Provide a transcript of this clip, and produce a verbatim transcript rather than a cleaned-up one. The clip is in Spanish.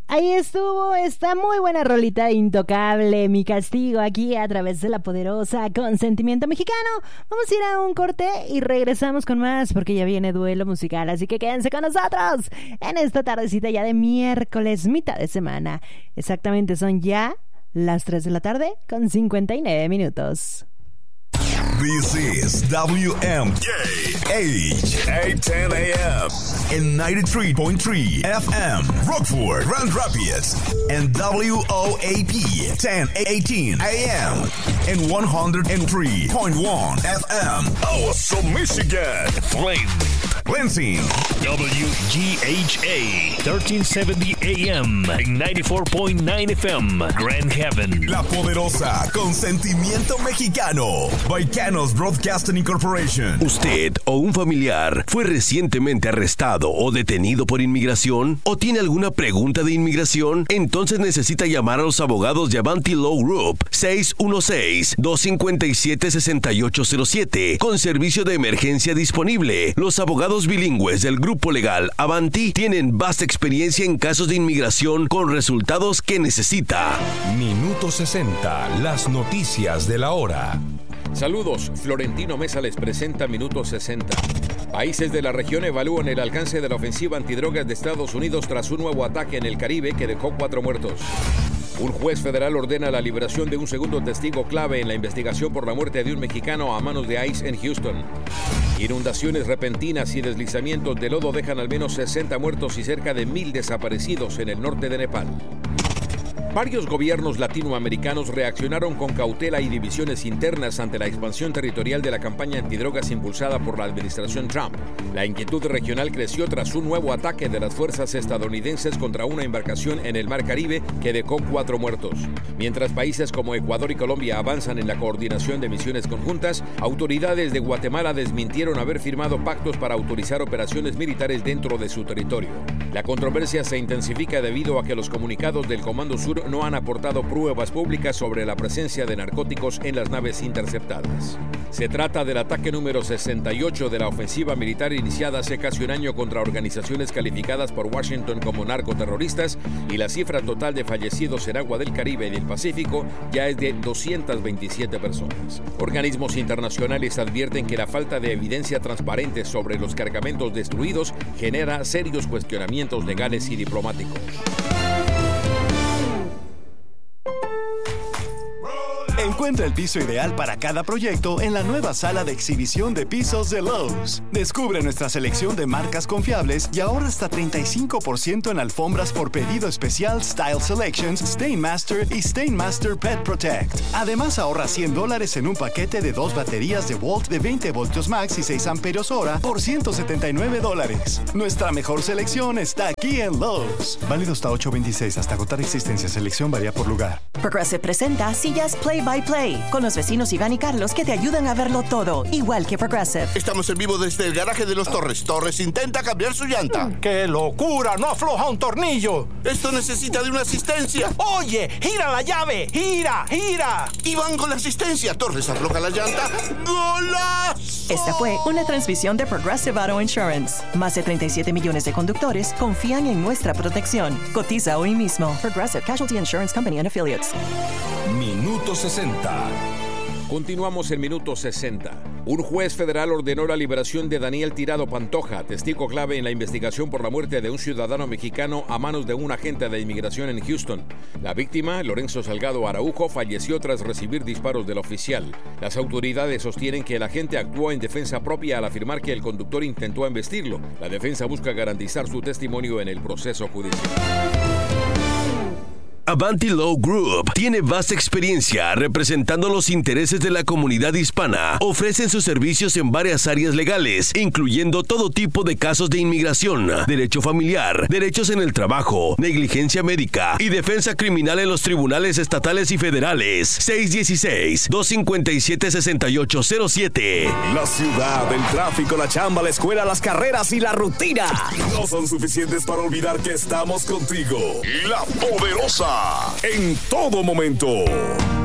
Ahí estuvo esta muy buena rolita de Intocable, Mi Castigo, aquí a través de la poderosa Consentimiento Mexicano. Vamos a ir a un corte y regresamos con más porque ya viene duelo musical, así que quédense con nosotros en esta tardecita ya de miércoles, mitad de semana. Exactamente son ya las tres de la tarde con cincuenta y nueve minutos. This is W M K H eight ten A M and ninety-three point three F M Rockford, Grand Rapids, and W O A P ten eighteen A M and one hundred three point one F M Awesome, Michigan, Flint, Lansing, W G H A thirteen seventy A M and ninety-four point nine F M Grand Haven. La poderosa Consentimiento Mexicano by Canos Broadcasting Incorporation. ¿Usted o un familiar fue recientemente arrestado o detenido por inmigración? ¿O tiene alguna pregunta de inmigración? Entonces necesita llamar a los abogados de Avanti Law Group seis uno seis, dos cinco siete, seis ocho cero siete con servicio de emergencia disponible. Los abogados bilingües del grupo legal Avanti tienen vasta experiencia en casos de inmigración con resultados que necesita. Minuto sesenta, las noticias de la hora. Saludos, Florentino Mesa les presenta Minuto sesenta. Países de la región evalúan el alcance de la ofensiva antidrogas de Estados Unidos tras un nuevo ataque en el Caribe que dejó cuatro muertos. Un juez federal ordena la liberación de un segundo testigo clave en la investigación por la muerte de un mexicano a manos de ICE en Houston. Inundaciones repentinas y deslizamientos de lodo dejan al menos sesenta muertos y cerca de mil desaparecidos en el norte de Nepal. Varios gobiernos latinoamericanos reaccionaron con cautela y divisiones internas ante la expansión territorial de la campaña antidrogas impulsada por la administración Trump. La inquietud regional creció tras un nuevo ataque de las fuerzas estadounidenses contra una embarcación en el Mar Caribe que dejó cuatro muertos. Mientras países como Ecuador y Colombia avanzan en la coordinación de misiones conjuntas, autoridades de Guatemala desmintieron haber firmado pactos para autorizar operaciones militares dentro de su territorio. La controversia se intensifica debido a que los comunicados del Comando Sur no han aportado pruebas públicas sobre la presencia de narcóticos en las naves interceptadas. Se trata del ataque número sesenta y ocho de la ofensiva militar iniciada hace casi un año contra organizaciones calificadas por Washington como narcoterroristas, y la cifra total de fallecidos en agua del Caribe y el Pacífico ya es de doscientas veintisiete personas. Organismos internacionales advierten que la falta de evidencia transparente sobre los cargamentos destruidos genera serios cuestionamientos legales y diplomáticos. Encuentra el piso ideal para cada proyecto en la nueva sala de exhibición de pisos de Lowe's. Descubre nuestra selección de marcas confiables y ahorra hasta treinta y cinco por ciento en alfombras por pedido especial Style Selections, Stainmaster y Stainmaster Pet Protect. Además, ahorra cien dólares en un paquete de dos baterías de Volt de veinte voltios max y seis amperios hora por ciento setenta y nueve dólares. Nuestra mejor selección está aquí en Lowe's. Válido hasta ocho veintiséis, hasta agotar existencia. Selección varía por lugar. Progressive presenta sillas Play by Play, con los vecinos Iván y Carlos que te ayudan a verlo todo, igual que Progressive. Estamos en vivo desde el garaje de los Torres. Torres intenta cambiar su llanta. ¡Qué locura! ¡No afloja un tornillo! Esto necesita de una asistencia. ¡Oye! ¡Gira la llave! ¡Gira! ¡Gira! Iván con la asistencia. Torres afloja la llanta. ¡Golazo! Esta fue una transmisión de Progressive Auto Insurance. Más de treinta y siete millones de conductores confían en nuestra protección. Cotiza hoy mismo. Progressive Casualty Insurance Company and Affiliates. Minuto sesenta. Continuamos en Minuto sesenta. Un juez federal ordenó la liberación de Daniel Tirado Pantoja, testigo clave en la investigación por la muerte de un ciudadano mexicano a manos de un agente de inmigración en Houston. La víctima, Lorenzo Salgado Araujo, falleció tras recibir disparos del oficial. Las autoridades sostienen que el agente actuó en defensa propia al afirmar que el conductor intentó embestirlo. La defensa busca garantizar su testimonio en el proceso judicial. Avanti Law Group tiene vasta experiencia representando los intereses de la comunidad hispana. Ofrecen sus servicios en varias áreas legales, incluyendo todo tipo de casos de inmigración, derecho familiar, derechos en el trabajo, negligencia médica y defensa criminal en los tribunales estatales y federales. seis uno seis, dos cinco siete, seis ocho cero siete. La ciudad, el tráfico, la chamba, la escuela, las carreras y la rutina no son suficientes para olvidar que estamos contigo. La poderosa en todo momento.